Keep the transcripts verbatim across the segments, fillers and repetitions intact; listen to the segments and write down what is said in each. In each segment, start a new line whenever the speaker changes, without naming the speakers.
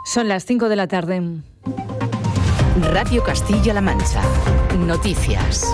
Son las cinco de la tarde.
Radio Castilla-La Mancha. Noticias.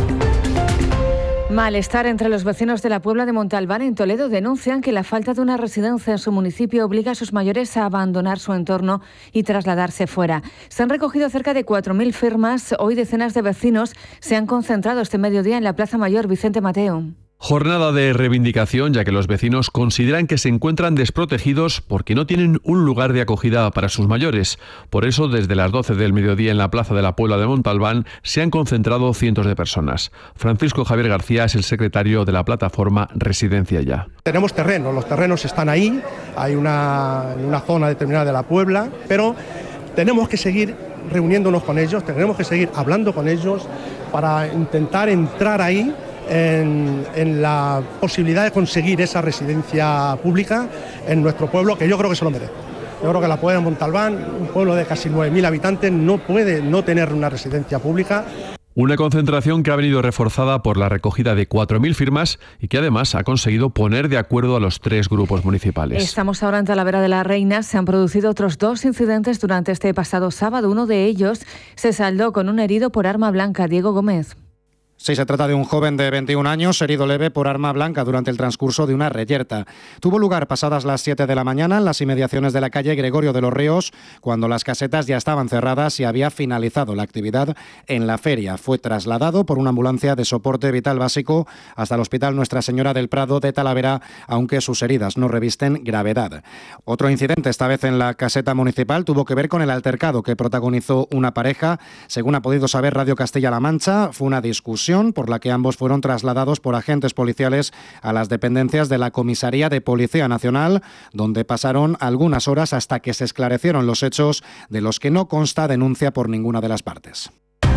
Malestar entre los vecinos de la Puebla de Montalbán en Toledo denuncian que la falta de una residencia en su municipio obliga a sus mayores a abandonar su entorno y trasladarse fuera. Se han recogido cerca de cuatro mil firmas. Hoy decenas de vecinos se han concentrado este mediodía en la Plaza Mayor Vicente Mateo.
Jornada de reivindicación, ya que los vecinos consideran que se encuentran desprotegidos porque no tienen un lugar de acogida para sus mayores. Por eso, desde las doce del mediodía en la Plaza de la Puebla de Montalbán se han concentrado cientos de personas. Francisco Javier García es el secretario de la plataforma Residencia Ya.
Tenemos terrenos, los terrenos están ahí, hay una, una zona determinada de la Puebla, pero tenemos que seguir reuniéndonos con ellos, tenemos que seguir hablando con ellos para intentar entrar ahí En, en la posibilidad de conseguir esa residencia pública en nuestro pueblo, que yo creo que se lo merece. Yo creo que la Puebla de Montalbán, un pueblo de casi nueve mil habitantes, no puede no tener una residencia pública.
Una concentración que ha venido reforzada por la recogida de cuatro mil firmas y que además ha conseguido poner de acuerdo a los tres grupos municipales.
Estamos ahora en Talavera de la Reina. Se han producido otros dos incidentes durante este pasado sábado. Uno de ellos se saldó con un herido por arma blanca. Diego Gómez.
Sí, se trata de un joven de veintiún años, herido leve por arma blanca durante el transcurso de una reyerta. Tuvo lugar pasadas las siete de la mañana en las inmediaciones de la calle Gregorio de los Ríos, cuando las casetas ya estaban cerradas y había finalizado la actividad en la feria. Fue trasladado por una ambulancia de soporte vital básico hasta el Hospital Nuestra Señora del Prado de Talavera, aunque sus heridas no revisten gravedad. Otro incidente, esta vez en la caseta municipal, tuvo que ver con el altercado que protagonizó una pareja. Según ha podido saber Radio Castilla-La Mancha, fue una discusión por la que ambos fueron trasladados por agentes policiales a las dependencias de la Comisaría de Policía Nacional, donde pasaron algunas horas hasta que se esclarecieron los hechos, de los que no consta denuncia por ninguna de las partes.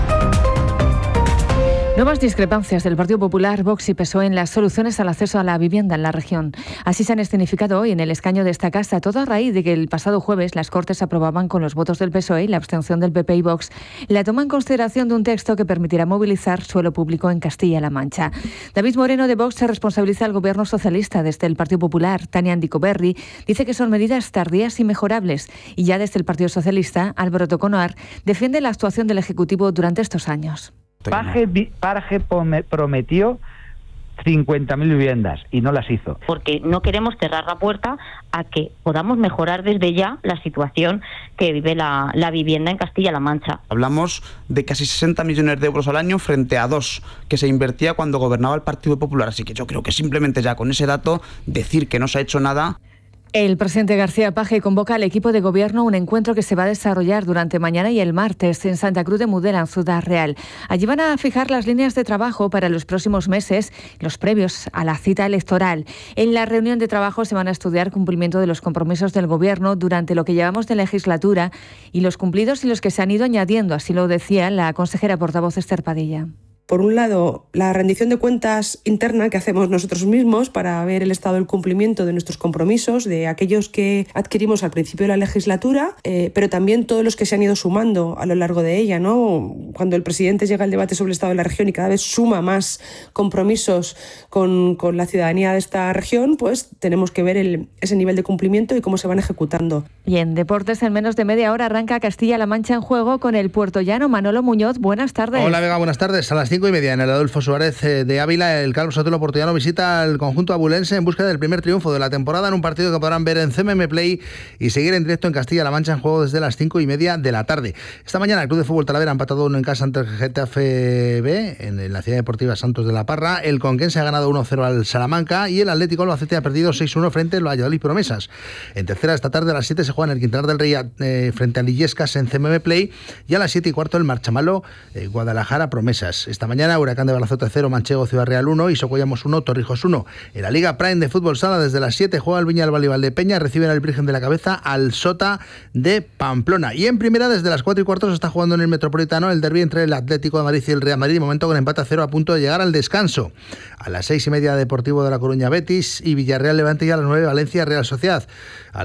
Nuevas discrepancias del Partido Popular, Vox y P S O E en las soluciones al acceso a la vivienda en la región. Así se han escenificado hoy en el escaño de esta casa, todo a raíz de que el pasado jueves las Cortes aprobaban con los votos del P S O E y la abstención del P P y Vox la toma en consideración de un texto que permitirá movilizar suelo público en Castilla-La Mancha. David Moreno de Vox se responsabiliza al Gobierno socialista. Desde el Partido Popular, Tania Andicoberri dice que son medidas tardías y mejorables. Y ya desde el Partido Socialista, Álvaro Toconoar defiende la actuación del Ejecutivo durante estos años.
Paje, Paje prometió cincuenta mil viviendas y no las hizo.
Porque no queremos cerrar la puerta a que podamos mejorar desde ya la situación que vive la, la vivienda en Castilla-La Mancha.
Hablamos de casi sesenta millones de euros al año frente a dos que se invertía cuando gobernaba el Partido Popular. Así que yo creo que simplemente ya con ese dato decir que no se ha hecho nada.
El presidente García Paje convoca al equipo de gobierno a un encuentro que se va a desarrollar durante mañana y el martes en Santa Cruz de Mudela, en Ciudad Real. Allí van a fijar las líneas de trabajo para los próximos meses, los previos a la cita electoral. En la reunión de trabajo se van a estudiar cumplimiento de los compromisos del gobierno durante lo que llevamos de legislatura y los cumplidos y los que se han ido añadiendo, así lo decía la consejera portavoz Esther Padilla.
Por un lado, la rendición de cuentas interna que hacemos nosotros mismos para ver el estado del cumplimiento de nuestros compromisos, de aquellos que adquirimos al principio de la legislatura, eh, pero también todos los que se han ido sumando a lo largo de ella, ¿no? Cuando el presidente llega al debate sobre el estado de la región y cada vez suma más compromisos con, con la ciudadanía de esta región, pues tenemos que ver el, ese nivel de cumplimiento y cómo se van ejecutando.
Y en deportes, en menos de media hora arranca Castilla-La Mancha en juego con el puertollano. Manolo Muñoz, buenas tardes.
Hola Vega, buenas tardes. A las cinco y media en el Adolfo Suárez de Ávila, el Carlos Sotelo Portollano visita al conjunto abulense en busca del primer triunfo de la temporada en un partido que podrán ver en C M M Play y seguir en directo en Castilla-La Mancha en juego desde las cinco y media de la tarde. Esta mañana el Club de Fútbol Talavera ha empatado uno en casa ante el Getafe B en la Ciudad Deportiva Santos de la Parra. El Conquense ha ganado uno cero al Salamanca y el Atlético Albacete ha perdido seis uno frente al Valladolid Promesas. En tercera, esta tarde a las siete se juega en el Quintanar del Rey eh, frente a Illescas en C M M Play y a las siete y cuarto el Marchamalo eh, Guadalajara Promesas. Esta mañana Huracán de Balazote cero, Manchego Ciudad Real uno y Socollamos uno, Torrijos uno. En la Liga Prime de Fútbol Sala desde las siete juega el Viñalbal y Valdepeña, reciben al Virgen de la Cabeza al Sota de Pamplona. Y en primera desde las cuatro y cuarto se está jugando en el Metropolitano el derbi entre el Atlético de Madrid y el Real Madrid, momento con empate a cero a punto de llegar al descanso. A las seis y media Deportivo de La Coruña Betis y Villarreal Levante y a las nueve Valencia Real Sociedad. A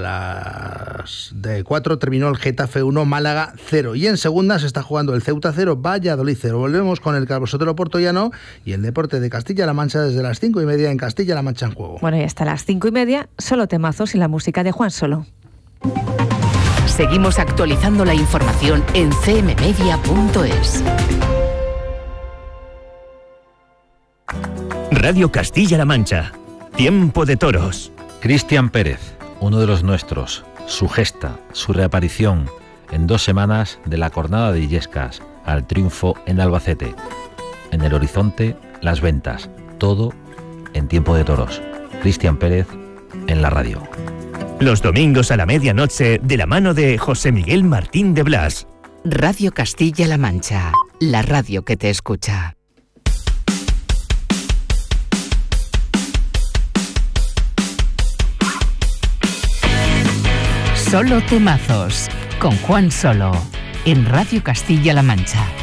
las de cuatro terminó el Getafe uno, Málaga cero. Y en segunda se está jugando el Ceuta cero, Valladolid cero. Volvemos con el Calvo Sotelo Portollano y el deporte de Castilla-La Mancha desde las cinco y media en Castilla-La Mancha en juego.
Bueno, y hasta las cinco y media, solo temazos y la música de Juan Solo.
Seguimos actualizando la información en c m media punto es.
Radio Castilla-La Mancha. Tiempo de toros.
Cristian Pérez, uno de los nuestros. Su gesta, su reaparición en dos semanas de la Cornada de Illescas al triunfo en Albacete. En el horizonte, las ventas. Todo en Tiempo de Toros. Cristian Pérez en la radio.
Los domingos a la medianoche de la mano de José Miguel Martín de Blas.
Radio Castilla-La Mancha, la radio que te escucha. Solo temazos, con Juan Solo, en Radio Castilla-La Mancha.